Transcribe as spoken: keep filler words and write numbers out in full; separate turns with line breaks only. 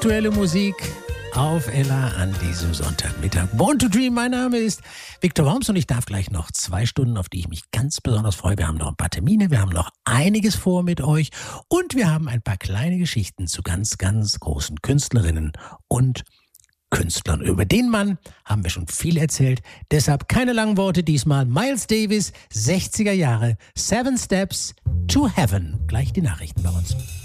Aktuelle Musik auf Ella an diesem Sonntagmittag. Born to Dream, mein Name ist Viktor Worms und ich darf gleich noch zwei Stunden, auf die ich mich ganz besonders freue. Wir haben noch ein paar Termine, wir haben noch einiges vor mit euch und wir haben ein paar kleine Geschichten zu ganz, ganz großen Künstlerinnen und Künstlern. Über den Mann haben wir schon viel erzählt, deshalb keine langen Worte diesmal. Miles Davis, sechziger Jahre, Seven Steps to Heaven. Gleich die Nachrichten bei uns.